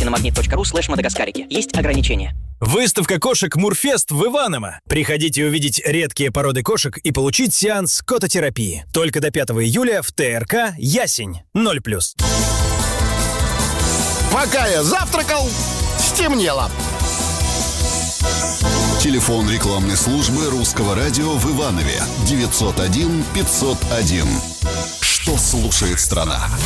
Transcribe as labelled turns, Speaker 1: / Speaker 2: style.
Speaker 1: Подробности на magnet.ru/мадагаскарики. Есть ограничения.
Speaker 2: Выставка кошек Мурфест в Иваново. Приходите увидеть редкие породы кошек и получить сеанс кототерапии. Только до 5 июля в ТРК «Ясень». 0+.
Speaker 3: Пока я завтракал, стемнело.
Speaker 4: Телефон рекламной службы Русского радио в Иванове 901 501. Что слушает страна?